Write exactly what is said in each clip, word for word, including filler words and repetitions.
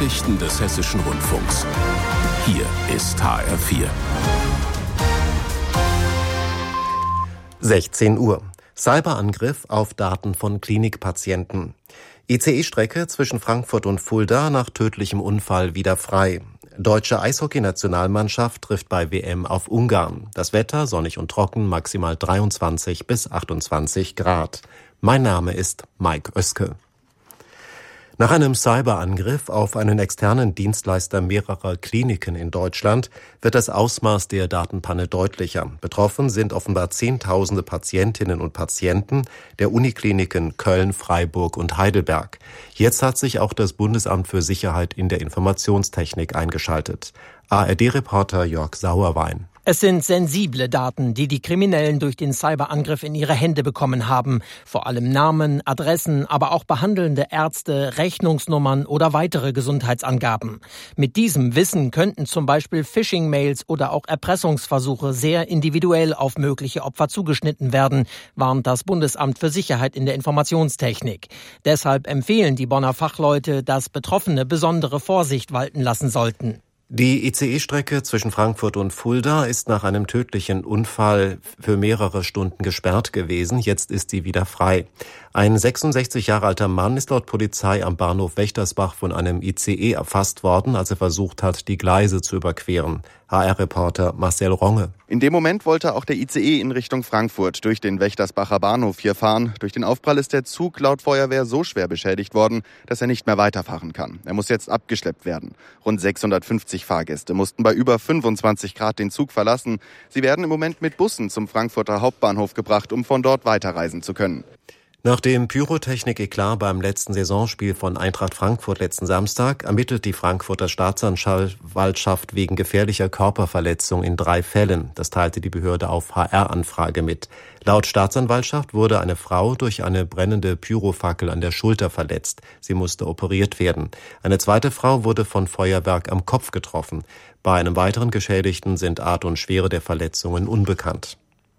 Nachrichten des Hessischen Rundfunks. Hier ist H R vier. sechzehn Uhr. Cyberangriff auf Daten von Klinikpatienten. I C E-Strecke zwischen Frankfurt und Fulda nach tödlichem Unfall wieder frei. Deutsche Eishockey-Nationalmannschaft trifft bei W M auf Ungarn. Das Wetter sonnig und trocken, maximal dreiundzwanzig bis achtundzwanzig Grad. Mein Name ist Mike Oeske. Nach einem Cyberangriff auf einen externen Dienstleister mehrerer Kliniken in Deutschland wird das Ausmaß der Datenpanne deutlicher. Betroffen sind offenbar Zehntausende Patientinnen und Patienten der Unikliniken Köln, Freiburg und Heidelberg. Jetzt hat sich auch das Bundesamt für Sicherheit in der Informationstechnik eingeschaltet. A R D-Reporter Jörg Sauerwein. Es sind sensible Daten, die die Kriminellen durch den Cyberangriff in ihre Hände bekommen haben. Vor allem Namen, Adressen, aber auch behandelnde Ärzte, Rechnungsnummern oder weitere Gesundheitsangaben. Mit diesem Wissen könnten zum Beispiel Phishing-Mails oder auch Erpressungsversuche sehr individuell auf mögliche Opfer zugeschnitten werden, warnt das Bundesamt für Sicherheit in der Informationstechnik. Deshalb empfehlen die Bonner Fachleute, dass Betroffene besondere Vorsicht walten lassen sollten. Die I C E-Strecke zwischen Frankfurt und Fulda ist nach einem tödlichen Unfall für mehrere Stunden gesperrt gewesen. Jetzt ist sie wieder frei. Ein sechsundsechzig Jahre alter Mann ist laut Polizei am Bahnhof Wächtersbach von einem I C E erfasst worden, als er versucht hat, die Gleise zu überqueren. H R-Reporter Marcel Ronge. In dem Moment wollte auch der I C E in Richtung Frankfurt durch den Wächtersbacher Bahnhof hier fahren. Durch den Aufprall ist der Zug laut Feuerwehr so schwer beschädigt worden, dass er nicht mehr weiterfahren kann. Er muss jetzt abgeschleppt werden. Rund sechshundertfünfzig Fahrgäste mussten bei über fünfundzwanzig Grad den Zug verlassen. Sie werden im Moment mit Bussen zum Frankfurter Hauptbahnhof gebracht, um von dort weiterreisen zu können. Nach dem Pyrotechnik-Eklat beim letzten Saisonspiel von Eintracht Frankfurt letzten Samstag ermittelt die Frankfurter Staatsanwaltschaft wegen gefährlicher Körperverletzung in drei Fällen. Das teilte die Behörde auf H R-Anfrage mit. Laut Staatsanwaltschaft wurde eine Frau durch eine brennende Pyrofackel an der Schulter verletzt. Sie musste operiert werden. Eine zweite Frau wurde von Feuerwerk am Kopf getroffen. Bei einem weiteren Geschädigten sind Art und Schwere der Verletzungen unbekannt.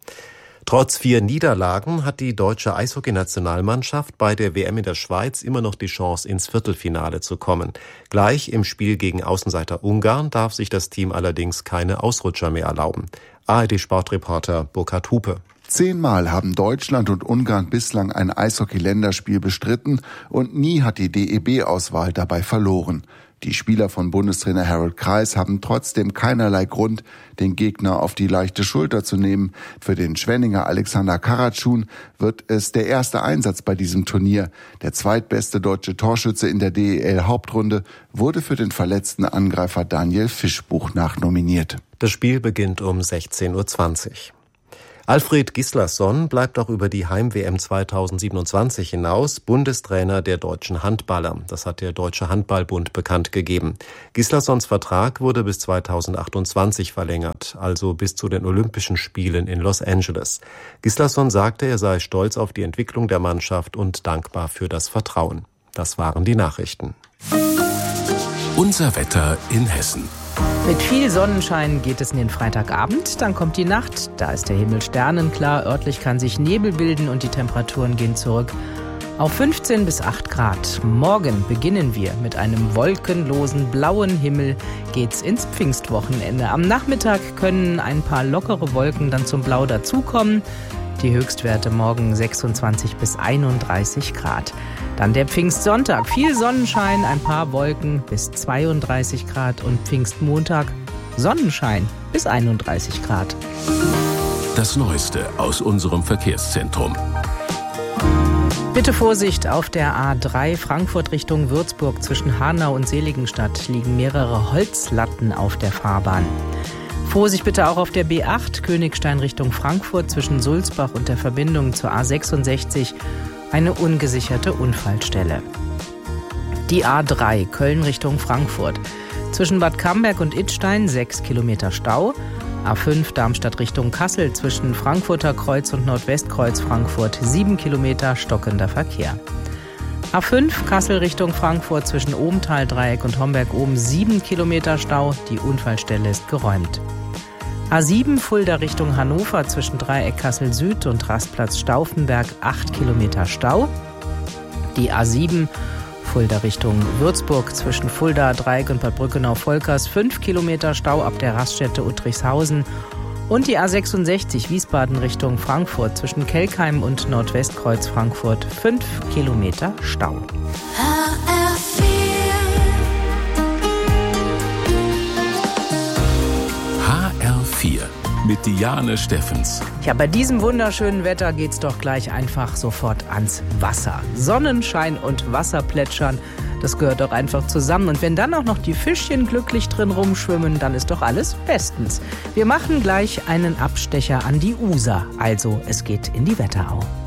Trotz vier Niederlagen hat die deutsche Eishockey-Nationalmannschaft bei der W M in der Schweiz immer noch die Chance, ins Viertelfinale zu kommen. Gleich im Spiel gegen Außenseiter Ungarn darf sich das Team allerdings keine Ausrutscher mehr erlauben. A R D-Sportreporter Burkhard Hupe. Zehnmal haben Deutschland und Ungarn bislang ein Eishockey-Länderspiel bestritten und nie hat die D E B-Auswahl dabei verloren. Die Spieler von Bundestrainer Harold Kreis haben trotzdem keinerlei Grund, den Gegner auf die leichte Schulter zu nehmen. Für den Schwenninger Alexander Karatschun wird es der erste Einsatz bei diesem Turnier. Der zweitbeste deutsche Torschütze in der D E L-Hauptrunde wurde für den verletzten Angreifer Daniel Fischbuch nachnominiert. Das Spiel beginnt um sechzehn Uhr zwanzig. Alfred Gislason bleibt auch über die Heim-W M zweitausendsiebenundzwanzig hinaus Bundestrainer der deutschen Handballer. Das hat der Deutsche Handballbund bekannt gegeben. Gislasons Vertrag wurde bis zweitausendachtundzwanzig verlängert, also bis zu den Olympischen Spielen in Los Angeles. Gislason sagte, er sei stolz auf die Entwicklung der Mannschaft und dankbar für das Vertrauen. Das waren die Nachrichten. Unser Wetter in Hessen. Mit viel Sonnenschein geht es in den Freitagabend, dann kommt die Nacht, da ist der Himmel sternenklar, örtlich kann sich Nebel bilden und die Temperaturen gehen zurück auf fünfzehn bis acht Grad. Morgen beginnen wir mit einem wolkenlosen blauen Himmel, geht's ins Pfingstwochenende. Am Nachmittag können ein paar lockere Wolken dann zum Blau dazukommen. Die Höchstwerte morgen sechsundzwanzig bis einunddreißig Grad. Dann der Pfingstsonntag. Viel Sonnenschein, ein paar Wolken bis zweiunddreißig Grad. Und Pfingstmontag Sonnenschein bis einunddreißig Grad. Das Neueste aus unserem Verkehrszentrum. Bitte Vorsicht, auf der A drei Frankfurt Richtung Würzburg zwischen Hanau und Seligenstadt liegen mehrere Holzlatten auf der Fahrbahn. Vorsicht bitte auch auf der B acht Königstein Richtung Frankfurt zwischen Sulzbach und der Verbindung zur A sechsundsechzig eine ungesicherte Unfallstelle. Die A drei Köln Richtung Frankfurt zwischen Bad Camberg und Idstein sechs Kilometer Stau. A fünf Darmstadt Richtung Kassel zwischen Frankfurter Kreuz und Nordwestkreuz Frankfurt sieben Kilometer stockender Verkehr. A fünf Kassel Richtung Frankfurt zwischen Ohmtal-Dreieck und Homberg-Ohm sieben Kilometer Stau. Die Unfallstelle ist geräumt. A sieben Fulda Richtung Hannover zwischen Dreieck Kassel Süd und Rastplatz Stauffenberg acht Kilometer Stau. Die A sieben Fulda Richtung Würzburg zwischen Fulda, Dreieck und Bad Brückenau-Volkers. Fünf Kilometer Stau ab der Raststätte Uttrichshausen. Und die A sechsundsechzig Wiesbaden Richtung Frankfurt zwischen Kelkheim und Nordwestkreuz Frankfurt. Fünf Kilometer Stau. H R vier mit Diane Steffens. Ja, bei diesem wunderschönen Wetter geht's doch gleich einfach sofort ans Wasser. Sonnenschein und Wasserplätschern, das gehört doch einfach zusammen. Und wenn dann auch noch die Fischchen glücklich drin rumschwimmen, dann ist doch alles bestens. Wir machen gleich einen Abstecher an die User. Also, es geht in die Wetterau.